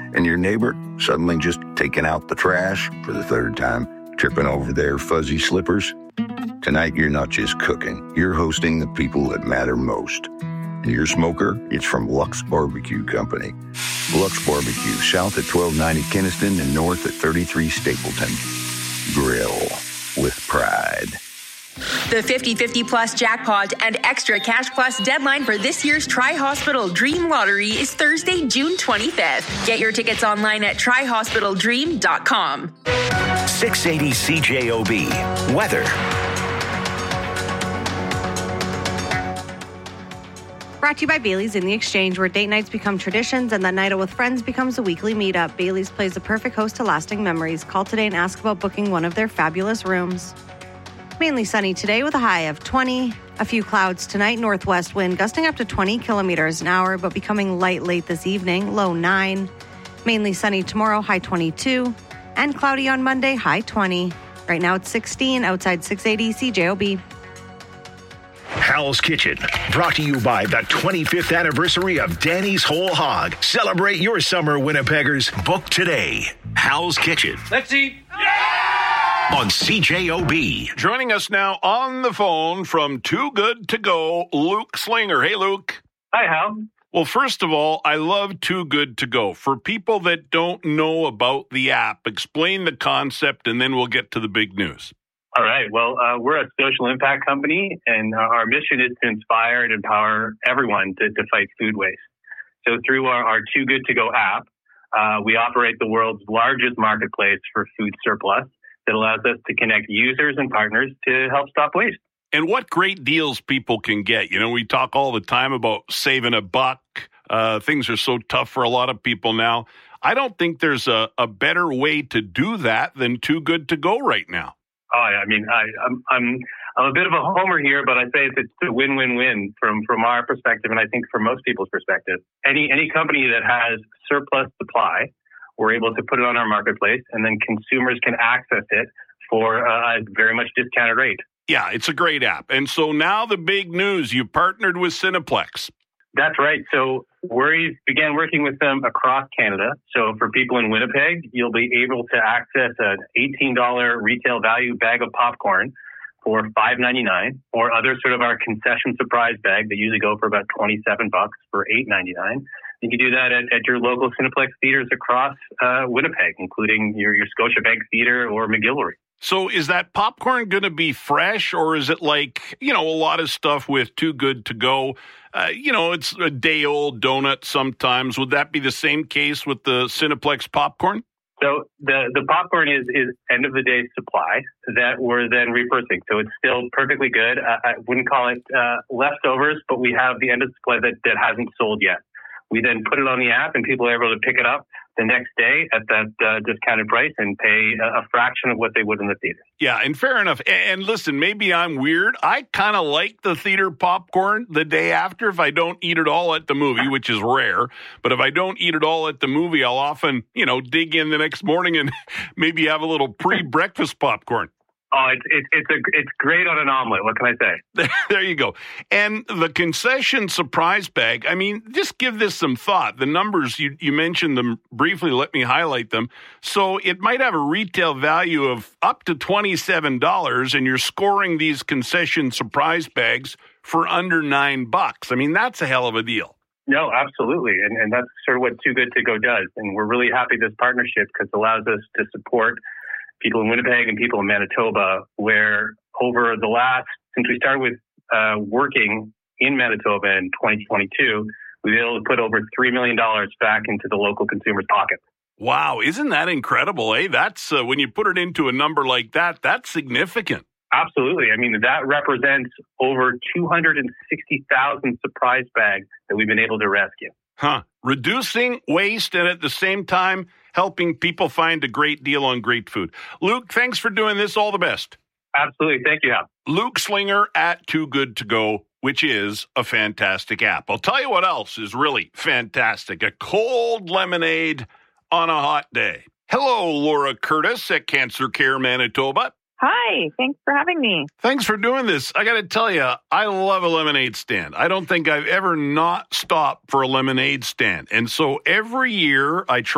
and your neighbor suddenly just taking out the trash for the third time, tripping over their fuzzy slippers? Tonight, you're not just cooking. You're hosting the people that matter most. And your smoker, it's from Lux Barbecue Company. Lux Barbecue, south at 1290 Kinnison and north at 33 Stapleton. Grill with pride. The 50-50 Plus Jackpot and Extra Cash Plus deadline for this year's Tri-Hospital Dream Lottery is Thursday, June 25th. Get your tickets online at trihospitaldream.com. 680 CJOB. Weather. Brought to you by Bailey's in the Exchange, where date nights become traditions and the night out with friends becomes a weekly meetup. Bailey's plays the perfect host to lasting memories. Call today and ask about booking one of their fabulous rooms. Mainly sunny today with a high of 20. A few clouds tonight. Northwest wind gusting up to 20 kilometers an hour, but becoming light late this evening. Low 9. Mainly sunny tomorrow. High 22. And cloudy on Monday. High 20. Right now it's 16 outside 680 CJOB. Hal's Kitchen, brought to you by the 25th anniversary of Danny's Whole Hog. Celebrate your summer, Winnipeggers. Book today. Hal's Kitchen. Let's eat. On CJOB. Joining us now on the phone from Too Good to Go, Luke Slinger. Hey, Luke. Hi, Hal. Well, first of all, I love Too Good to Go. For people that don't know about the app, explain the concept, and then we'll get to the big news. All right. Well, we're a social impact company, and our mission is to inspire and empower everyone to fight food waste. So through our Too Good to Go app, we operate the world's largest marketplace for food surplus that allows us to connect users and partners to help stop waste. And what great deals people can get. You know, we talk all the time about saving a buck. Things are so tough for a lot of people now. I don't think there's a better way to do that than Too Good to Go right now. Oh, I mean, I'm a bit of a homer here, but I say it's a win-win-win from our perspective, and I think from most people's perspective. Any company that has surplus supply, we're able to put it on our marketplace, and then consumers can access it for a very much discounted rate. Yeah, it's a great app. And so now the big news, you partnered with Cineplex. That's right. So we began working with them across Canada. So for people in Winnipeg, you'll be able to access an $18 retail value bag of popcorn for $5.99, or other sort of our concession surprise bag that usually go for about $27 for $8.99. You can do that at your local Cineplex theaters across Winnipeg, including your Scotiabank Theatre or McGillivray. So is that popcorn going to be fresh, or is it like, a lot of stuff with Too Good to Go? It's a day-old donut sometimes. Would that be the same case with the Cineplex popcorn? So the popcorn is end-of-the-day supply that we're then repurposing. So it's still perfectly good. I wouldn't call it leftovers, but we have the end-of-supply that hasn't sold yet. We then put it on the app, and people are able to pick it up the next day at that discounted price and pay a fraction of what they would in the theater. Yeah, and fair enough. And listen, maybe I'm weird. I kind of like the theater popcorn the day after if I don't eat it all at the movie, which is rare. But if I don't eat it all at the movie, I'll often, dig in the next morning and maybe have a little pre-breakfast popcorn. Oh, it's great on an omelet. What can I say? There you go. And the concession surprise bag, I mean, just give this some thought. The numbers, you mentioned them briefly. Let me highlight them. So it might have a retail value of up to $27, and you're scoring these concession surprise bags for under $9. I mean, that's a hell of a deal. No, absolutely. And that's sort of what Too Good to Go does. And we're really happy this partnership because it allows us to support people in Winnipeg and people in Manitoba, where over the since we started with working in Manitoba in 2022, we've been able to put over $3 million back into the local consumer's pocket. Wow, isn't that incredible, eh? That's, when you put it into a number like that, that's significant. Absolutely. I mean, that represents over 260,000 surprise bags that we've been able to rescue. Reducing waste and at the same time helping people find a great deal on great food. Luke, thanks for doing this. All the best. Absolutely. Thank you, Hal. Luke Slinger at Too Good to Go, which is a fantastic app. I'll tell you what else is really fantastic. A cold lemonade on a hot day. Hello, Laura Curtis at Cancer Care Manitoba. Hi, thanks for having me. Thanks for doing this. I got to tell you, I love a lemonade stand. I don't think I've ever not stopped for a lemonade stand. And so every year I try